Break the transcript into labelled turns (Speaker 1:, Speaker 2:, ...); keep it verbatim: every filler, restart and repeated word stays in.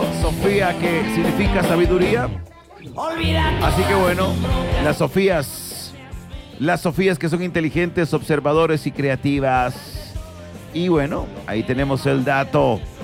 Speaker 1: Sofía, que significa sabiduría. Así que bueno, las Sofías, las Sofías que son inteligentes, observadores y creativas. Y bueno, ahí tenemos el dato.